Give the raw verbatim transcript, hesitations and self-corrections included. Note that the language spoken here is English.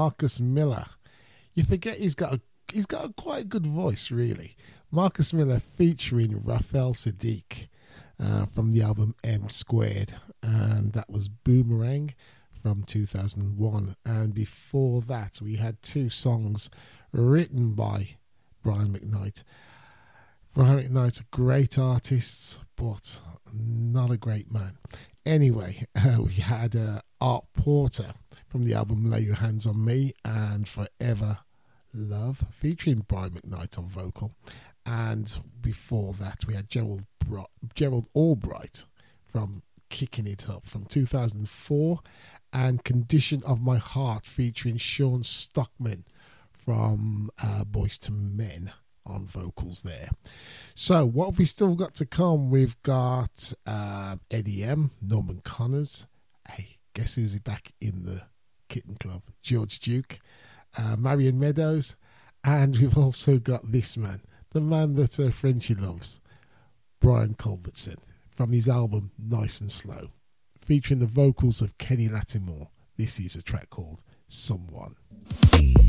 Marcus Miller. You forget he's got a he's got a quite good voice, really. Marcus Miller featuring Raphael Sadiq uh, from the album M Squared, and that was Boomerang from two thousand one. And before that, we had two songs written by Brian McKnight. Brian McKnight's a great artist, but not a great man. Anyway, uh, we had uh, Art Porter from the album Lay Your Hands on Me and Forever Love, featuring Brian McKnight on vocal. And before that, we had Gerald Bro- Gerald Albright from Kicking It Up from two thousand four, and Condition of My Heart featuring Sean Stockman from uh, Boyz two Men on vocals there. So what have we still got to come? We've got uh, Eddie M, Norman Connors. Hey, guess who's back in the Kitten Club? George Duke, uh, Marion Meadows, and we've also got this man, the man that uh, Frenchie loves, Brian Culbertson, from his album Nice and Slow, featuring the vocals of Kenny Lattimore. This is a track called Someone.